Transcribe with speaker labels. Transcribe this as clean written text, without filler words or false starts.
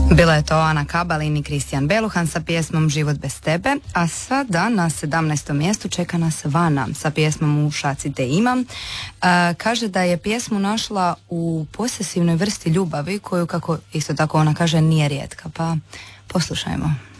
Speaker 1: Bila je to Ana Kabalin i Kristijan Beluhan sa pjesmom Život bez tebe, a sada na 17. mjestu čeka nas Vana sa pjesmom U šaci te imam. Kaže da je pjesmu našla u posesivnoj vrsti ljubavi koju, kako isto tako ona kaže, nije rijetka, pa poslušajmo.